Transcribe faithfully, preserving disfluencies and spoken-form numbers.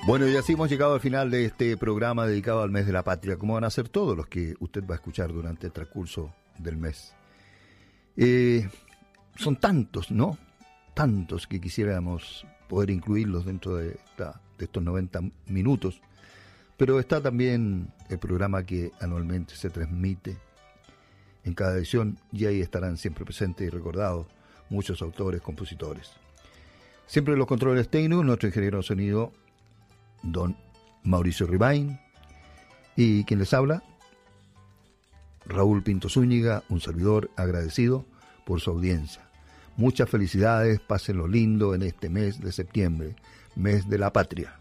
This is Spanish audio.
Bueno, y así hemos llegado al final de este programa dedicado al mes de la patria, como van a ser todos los que usted va a escuchar durante el transcurso del mes. Eh, son tantos, ¿no? Tantos que quisiéramos poder incluirlos dentro de, esta, de estos noventa minutos, pero está también el programa que anualmente se transmite en cada edición, y ahí estarán siempre presentes y recordados muchos autores, compositores. Siempre los controles técnicos, nuestro ingeniero de sonido, don Mauricio Ribain, y quien les habla, Raúl Pinto Zúñiga, un servidor agradecido por su audiencia. Muchas felicidades, pásenlo lindo en este mes de septiembre, mes de la patria.